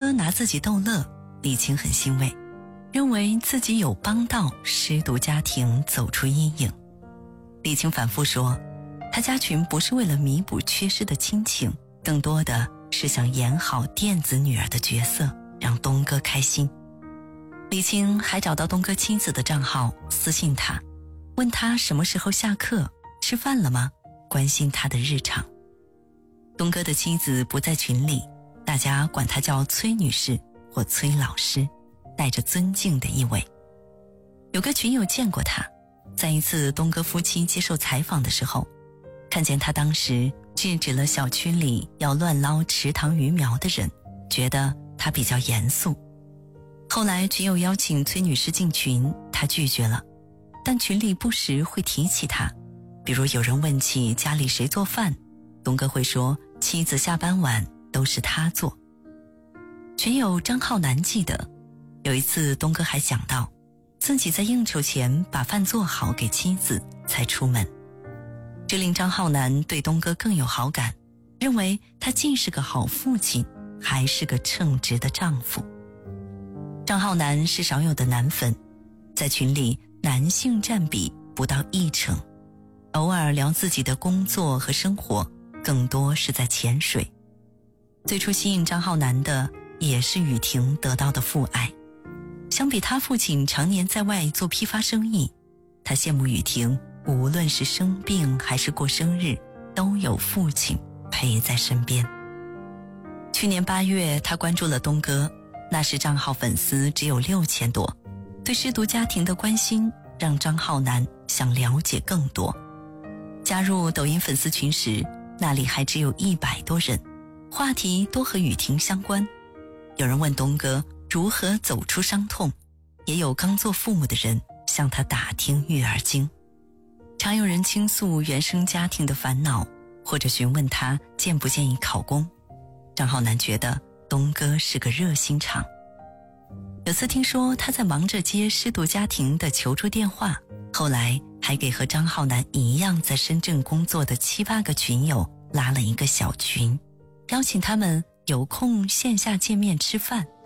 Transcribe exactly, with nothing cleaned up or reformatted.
哥拿自己逗乐，李青很欣慰，认为自己有帮到失独家庭走出阴影。李青反复说，他加群不是为了弥补缺失的亲情，更多的是想演好电子女儿的角色，让东哥开心。李青还找到东哥妻子的账号，私信他，问他什么时候下课，吃饭了吗，关心他的日常。东哥的妻子不在群里，大家管她叫崔女士或崔老师，带着尊敬的意味。有个群友见过她，在一次东哥夫妻接受采访的时候，看见她当时制止了小区里要乱捞池塘鱼苗的人，觉得她比较严肃。后来群友邀请崔女士进群，她拒绝了，但群里不时会提起她，比如有人问起家里谁做饭，东哥会说妻子下班晚都是他做。群友张浩南记得，有一次东哥还讲到自己在应酬前把饭做好给妻子才出门，这令张浩南对东哥更有好感，认为他既是个好父亲，还是个称职的丈夫。张浩南是少有的男粉，在群里男性占比不到一成，偶尔聊自己的工作和生活，更多是在潜水。最初吸引张浩南的也是雨婷得到的父爱，相比他父亲常年在外做批发生意，他羡慕雨婷无论是生病还是过生日，都有父亲陪在身边。去年八月，他关注了东哥，那时账号粉丝只有六千多，对失独家庭的关心让张浩南想了解更多。加入抖音粉丝群时，那里还只有一百多人，话题多和雨婷相关。有人问东哥如何走出伤痛，也有刚做父母的人向他打听育儿经。常有人倾诉原生家庭的烦恼，或者询问他建不建议考公。张浩南觉得东哥是个热心肠。有次听说他在忙着接失独家庭的求助电话，后来还给和张浩南一样在深圳工作的七八个群友拉了一个小群，邀请他们有空线下见面吃饭。